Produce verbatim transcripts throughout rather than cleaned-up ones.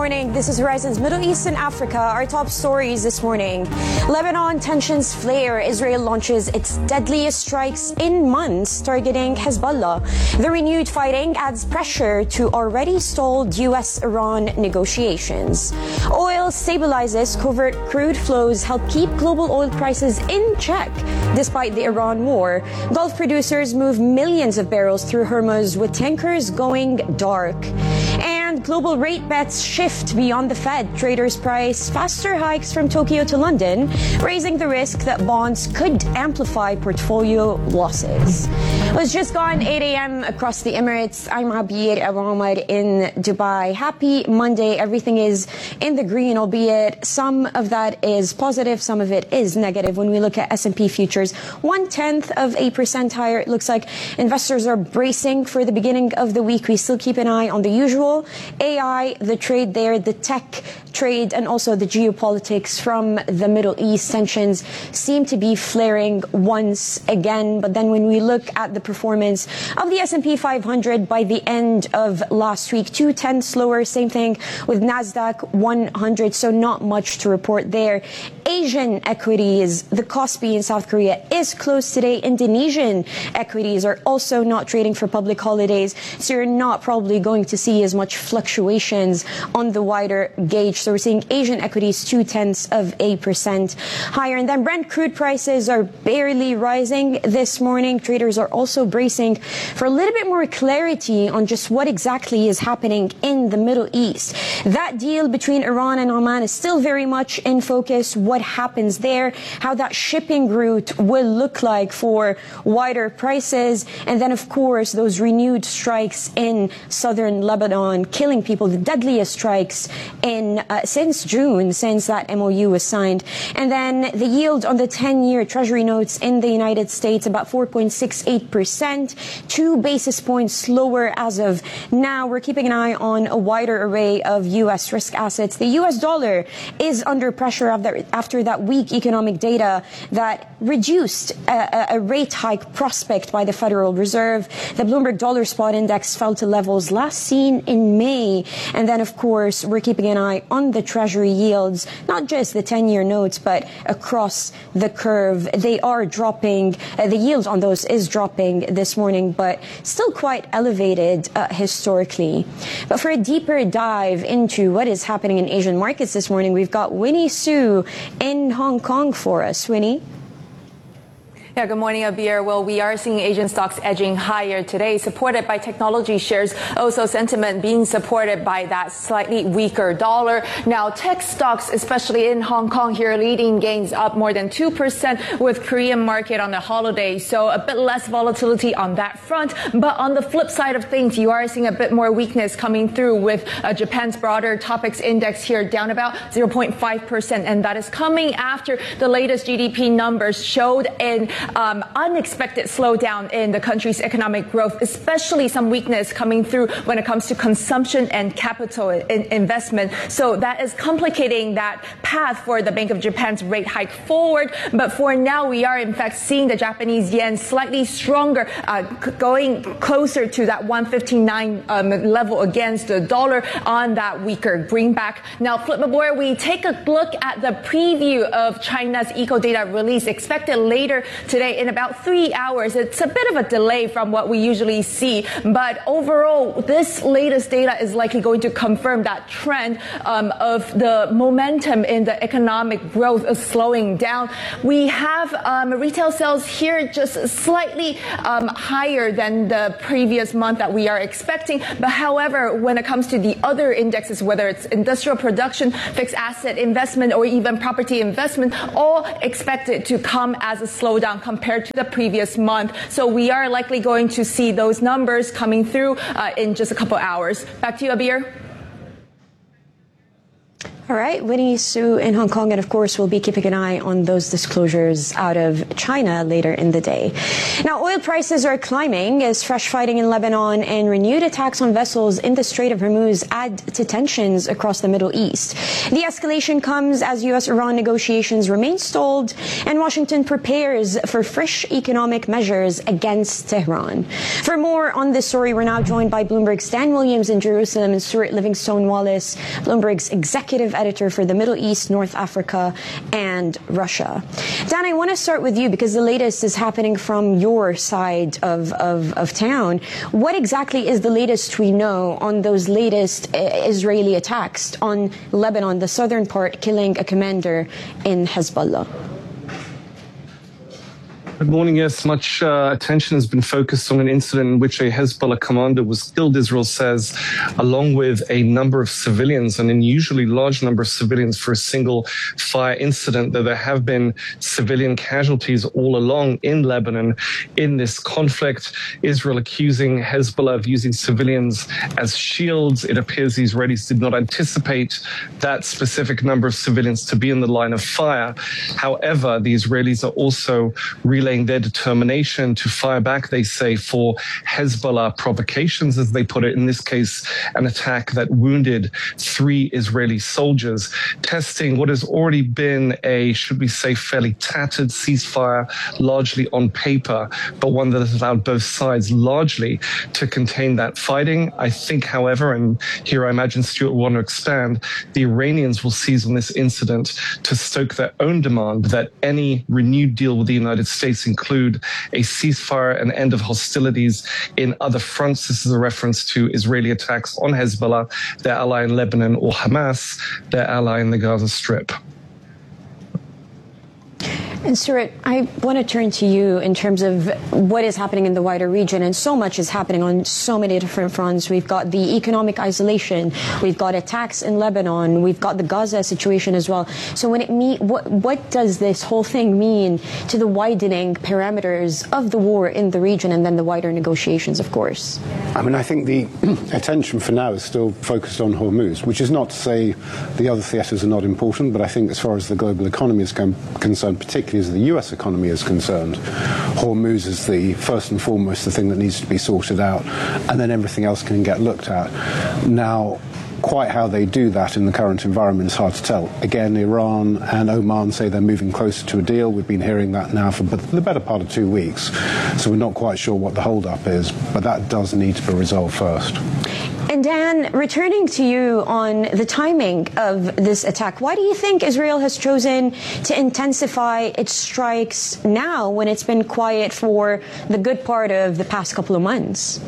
morning. This is Horizon's Middle East and Africa. Our top stories this morning. Lebanon tensions flare. Israel launches its deadliest strikes in months targeting Hezbollah. The renewed fighting adds pressure to already stalled U S Iran negotiations. Oil stabilizes. Covert crude flows help keep global oil prices in check despite the Iran war. Gulf producers move millions of barrels through Hormuz with tankers going dark. And global rate bets shift beyond the Fed. Traders price faster hikes from Tokyo to London, raising the risk that bonds could amplify portfolio losses. Well, it's just gone eight a.m. across the Emirates. I'm Abir Abomar in Dubai. Happy Monday. Everything is in the green, albeit some of that is positive, some of it is negative. When we look at S and P futures, one-tenth of a percent higher. It looks like investors are bracing for the beginning of the week. We still keep an eye on the usual A I, the trade there, the tech trade, and also the geopolitics from the Middle East. Tensions seem to be flaring once again. But then when we look at the performance of the S and P five hundred by the end of last week, two-tenths lower. Same thing with NASDAQ one hundred, so not much to report there. Asian equities, the Kospi in South Korea is closed today. Indonesian equities are also not trading for public holidays, so you're not probably going to see as much fluctuations on the wider gauge. So we're seeing Asian equities two-tenths of a percent higher. And then Brent crude prices are barely rising this morning. Traders are also bracing for a little bit more clarity on just what exactly is happening in the Middle East. That deal between Iran and Oman is still very much in focus. What happens there, how that shipping route will look like for wider prices. And then, of course, those renewed strikes in southern Lebanon, killing people, the deadliest strikes in uh, since June, since that M O U was signed. And then the yield on the ten-year Treasury notes in the United States, about four point six eight percent, two basis points lower as of now. We're keeping an eye on a wider array of U S risk assets. The U S dollar is under pressure after, after that weak economic data that reduced a, a rate hike prospect by the Federal Reserve. The Bloomberg Dollar Spot Index fell to levels last seen in May. And then, of course, we're keeping an eye on the Treasury yields, not just the ten-year notes, but across the curve. They are dropping. Uh, the yield on those is dropping this morning, but still quite elevated uh, historically. But for a deeper dive into what is happening in Asian markets this morning, we've got Winnie Su in Hong Kong for us. Winnie? Yeah, good morning, Abir. Well, we are seeing Asian stocks edging higher today, supported by technology shares. Also, sentiment being supported by that slightly weaker dollar. Now, tech stocks, especially in Hong Kong here, leading gains up more than two percent with Korean market on the holiday. So a bit less volatility on that front. But on the flip side of things, you are seeing a bit more weakness coming through with uh, Japan's broader topics index here down about zero point five percent. And that is coming after the latest G D P numbers showed in Um, unexpected slowdown in the country's economic growth, especially some weakness coming through when it comes to consumption and capital in investment. So that is complicating that path for the Bank of Japan's rate hike forward. But for now, we are in fact seeing the Japanese yen slightly stronger, uh, going closer to that one fifty-nine um, level against the dollar on that weaker greenback. Now, flip aboard, we take a look at the preview of China's eco data release expected later today in about three hours. It's a bit of a delay from what we usually see, but overall, this latest data is likely going to confirm that trend um, of the momentum in the economic growth is slowing down. We have um, retail sales here just slightly um, higher than the previous month that we are expecting. But however, when it comes to the other indexes, whether it's industrial production, fixed asset investment, or even property investment, all expected to come as a slowdown compared to the previous month. So we are likely going to see those numbers coming through uh, in just a couple hours. Back to you, Abir. All right, Winnie Su in Hong Kong, and of course we'll be keeping an eye on those disclosures out of China later in the day. Now, oil prices are climbing as fresh fighting in Lebanon and renewed attacks on vessels in the Strait of Hormuz add to tensions across the Middle East. The escalation comes as U S Iran negotiations remain stalled and Washington prepares for fresh economic measures against Tehran. For more on this story, we're now joined by Bloomberg's Dan Williams in Jerusalem and Stuart Livingstone Wallace, Bloomberg's executive editor for the Middle East, North Africa, and Russia. Dan, I want to start with you because the latest is happening from your side of, of, of town. What exactly is the latest we know on those latest uh, Israeli attacks on Lebanon, the southern part, killing a commander in Hezbollah? Good morning. Yes, much uh, attention has been focused on an incident in which a Hezbollah commander was killed, Israel says, along with a number of civilians, an unusually large number of civilians for a single fire incident, though there have been civilian casualties all along in Lebanon in this conflict. Israel accusing Hezbollah of using civilians as shields. It appears the Israelis did not anticipate that specific number of civilians to be in the line of fire. However, the Israelis are also relaying their determination to fire back, they say, for Hezbollah provocations, as they put it, in this case, an attack that wounded three Israeli soldiers, testing what has already been a, should we say, fairly tattered ceasefire, largely on paper, but one that has allowed both sides largely to contain that fighting. I think, however, and here I imagine Stuart will want to expand, the Iranians will seize on this incident to stoke their own demand that any renewed deal with the United States include a ceasefire and end of hostilities in other fronts. This is a reference to Israeli attacks on Hezbollah, their ally in Lebanon, or Hamas, their ally in the Gaza Strip. And Stuart, I want to turn to you in terms of what is happening in the wider region, and so much is happening on so many different fronts. We've got the economic isolation, we've got attacks in Lebanon, we've got the Gaza situation as well. So when it mean, what, what does this whole thing mean to the widening parameters of the war in the region and then the wider negotiations, of course? I mean, I think the attention for now is still focused on Hormuz, which is not to say the other theatres are not important, but I think as far as the global economy is concerned, particularly as the U S economy is concerned, Hormuz is the first and foremost the thing that needs to be sorted out, and then everything else can get looked at. Now, quite how they do that in the current environment is hard to tell. Again, Iran and Oman say they're moving closer to a deal. We've been hearing that now for the better part of two weeks, so we're not quite sure what the hold-up is, but that does need to be resolved first. And Dan, returning to you on the timing of this attack, why do you think Israel has chosen to intensify its strikes now when it's been quiet for the good part of the past couple of months?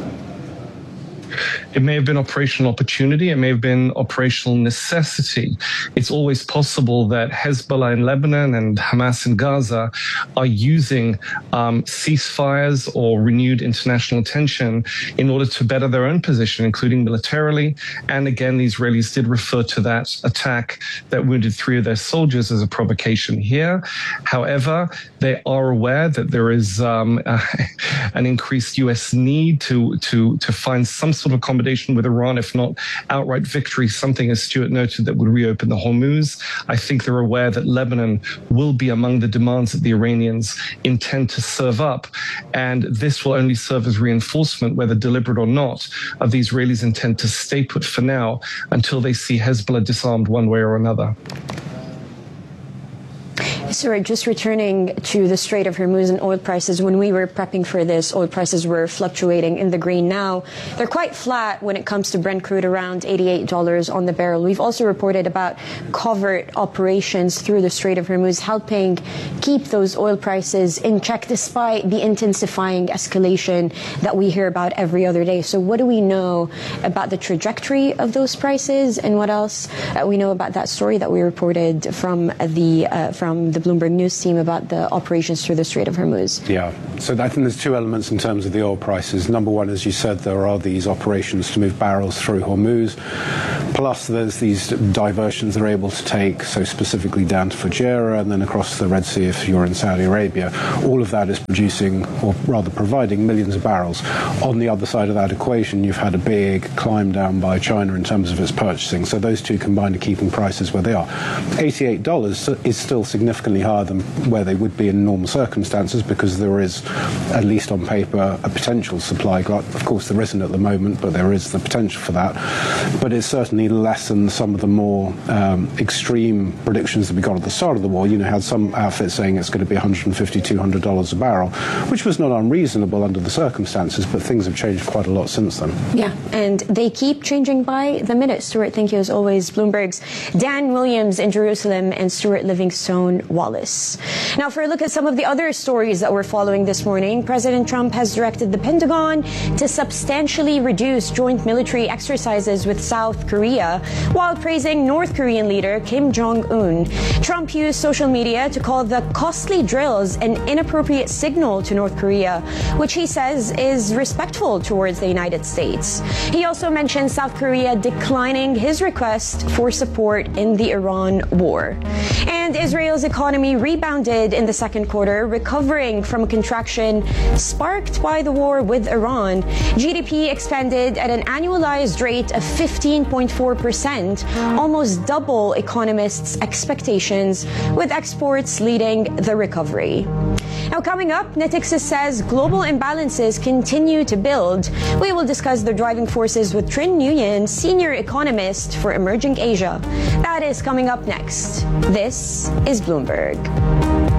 It may have been operational opportunity. It may have been operational necessity. It's always possible that Hezbollah in Lebanon and Hamas in Gaza are using um, ceasefires or renewed international tension in order to better their own position, including militarily. And again, the Israelis did refer to that attack that wounded three of their soldiers as a provocation here. However, they are aware that there is um, uh, an increased U S need to, to, to find some sort of accommodation with Iran, if not outright victory, something, as Stuart noted, that would reopen the Hormuz. I think they're aware that Lebanon will be among the demands that the Iranians intend to serve up. And this will only serve as reinforcement, whether deliberate or not, of the Israelis' intent to stay put for now until they see Hezbollah disarmed one way or another. Sorry, just returning to the Strait of Hormuz and oil prices. When we were prepping for this, oil prices were fluctuating in the green. Now they're quite flat when it comes to Brent crude, around eighty-eight dollars on the barrel. We've also reported about covert operations through the Strait of Hormuz helping keep those oil prices in check despite the intensifying escalation that we hear about every other day. So what do we know about the trajectory of those prices, and what else uh, we know about that story that we reported from the uh, from the Bloomberg News team about the operations through the Strait of Hormuz. Yeah, so I think there's two elements in terms of the oil prices. Number one, as you said, there are these operations to move barrels through Hormuz. Plus, there's these diversions they're able to take, so specifically down to Fujairah and then across the Red Sea if you're in Saudi Arabia. All of that is producing, or rather providing, millions of barrels. On the other side of that equation, you've had a big climb down by China in terms of its purchasing. So those two combined are keeping prices where they are. eighty-eight dollars is still significantly higher than where they would be in normal circumstances because there is, at least on paper, a potential supply glut. Of course, there isn't at the moment, but there is the potential for that. But it's certainly less than some of the more um, extreme predictions that we got at the start of the war. You know, had some outfits saying it's going to be one hundred fifty dollars, two hundred dollars a barrel, which was not unreasonable under the circumstances, but things have changed quite a lot since then. Yeah, and they keep changing by the minute. Stuart, thank you as always. Bloomberg's Dan Williams in Jerusalem and Stuart Livingstone Wallace. Now, for a look at some of the other stories that we're following this morning, President Trump has directed the Pentagon to substantially reduce joint military exercises with South Korea while praising North Korean leader Kim Jong-un. Trump used social media to call the costly drills an inappropriate signal to North Korea, which he says is respectful towards the United States. He also mentioned South Korea declining his request for support in the Iran war. And Israel's economy rebounded in the second quarter, recovering from a contraction sparked by the war with Iran. G D P expanded at an annualized rate of fifteen point four percent, almost double economists' expectations, with exports leading the recovery. Now, coming up, Natixis says global imbalances continue to build. We will discuss the driving forces with Trinh Nguyen, senior economist for Emerging Asia. That is coming up next. This is Bloomberg.